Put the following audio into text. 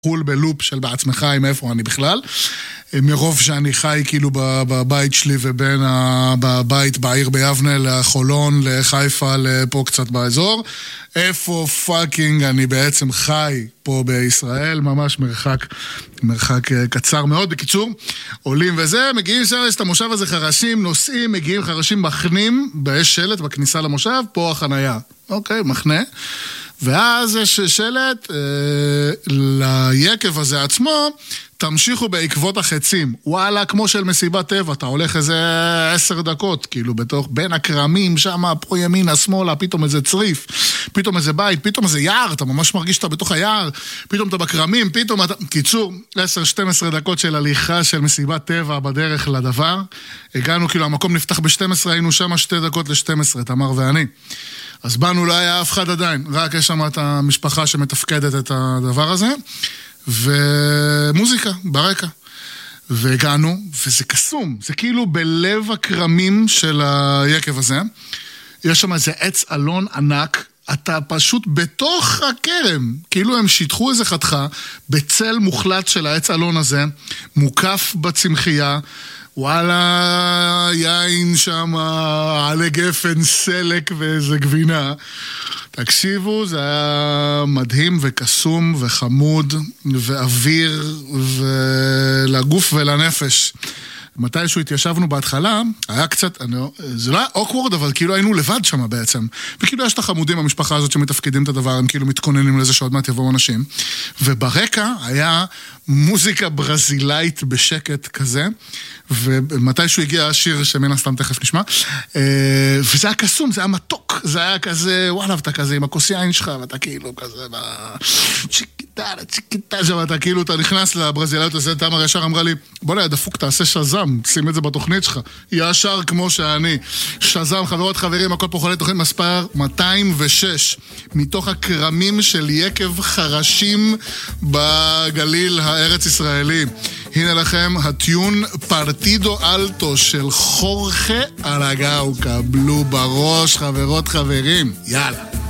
חול בלופ של בעצמך עם איפה אני בכלל, מרוב שאני חי כאילו בבית שלי ובין בבית בעיר ביבנה לחולון, לחיפה, לפה קצת באזור, איפה פאקינג אני בעצם חי פה בישראל, ממש מרחק קצר מאוד. בקיצור, עולים וזה, מגיעים שלט, את המושב הזה חרשים, נוסעים, מגיעים חרשים מחנים, יש שלט בכניסה למושב, פה החנייה, אוקיי, מחנה, ואז יש שלט ליקב הזה עצמו, תמשיכו בעקבות החצים. וואלה, כמו של מסיבת טבע, אתה הולך איזה 10 דקות, כאילו בתוך, בין הקרמים, שם, פה ימינה, שמאלה, פתאום איזה צריף, פתאום איזה בית, פתאום איזה יער, אתה ממש מרגיש שאתה בתוך היער, פתאום אתה בקרמים, פתאום אתה... קיצור, 10-12 דקות של הליכה של מסיבת טבע בדרך לדבר. הגענו, כאילו, המקום נפתח ב-12, היינו שם 2 דקות ל-12, תמר ואני. אז באנו, לא היה אף אחד עדיין, רק יש שם את המשפחה שמתפקדת את הדבר הזה, ומוזיקה ברקע. והגענו, וזה קסום, זה כאילו בלב הקרמים של היקב הזה, יש שם איזה עץ אלון ענק, אתה פשוט בתוך הקרם, כאילו הם שיטחו איזה חתכה, בצל מוחלט של העץ אלון הזה, מוקף בצמחייה, וואלה, יין שם, עלי גפן, סלק ואיזה גבינה. תקשיבו, זה היה מדהים וקסום וחמוד ואוויר ולגוף ולנפש. מתישהו התיישבנו בהתחלה, היה קצת, זה לא היה אוקוורד, אבל כאילו היינו לבד שם בעצם. וכאילו יש את החמודים במשפחה הזאת שמתפקידים את הדבר, הם כאילו מתכוננים לזה שעוד מעט יבואו אנשים. וברקע היה מוזיקה ברזילאית בשקט כזה, ומתישהו הגיע השיר שמן הסתם תכף נשמע, וזה היה קסום, זה היה מתוק, זה היה כזה, וואלה, אתה כזה עם הכוס יין שלך, ואתה כאילו כזה, צ'יקיטה, ואתה כאילו, אתה נכנס לברזילאיות הזה, תמר ישר אמרה לי, בוא לה, דפוק, תעשה שזם, שים את זה בתוכנית שלך, ישר כמו שאני. שזם, חברות, חברים, הכל פה חולה תוכנית מספר 206, מתוך הקרמים של יקב חרשים בגליל הארץ ישראלי. הנה לכם הטיון פרטידו אלטו של חורכה אלגאו, קבלו בראש, חברות, חברים, יאללה.